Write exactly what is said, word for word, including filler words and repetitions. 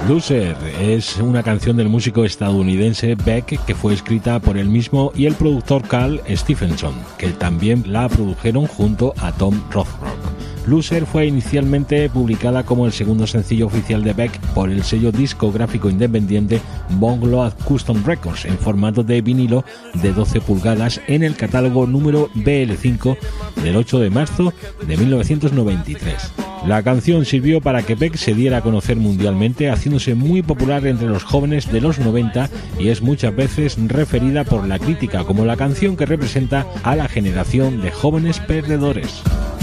Loser es una canción del músico estadounidense Beck que fue escrita por él mismo y el productor Carl Stephenson, que también la produjeron junto a Tom Rothrock. Loser fue inicialmente publicada como el segundo sencillo oficial de Beck por el sello discográfico independiente Bungalow Custom Records en formato de vinilo de doce pulgadas en el catálogo número B L cinco del ocho de marzo de mil novecientos noventa y tres. La canción sirvió para que Beck se diera a conocer mundialmente, haciéndose muy popular entre los jóvenes de los noventa y es muchas veces referida por la crítica como la canción que representa a la generación de jóvenes perdedores.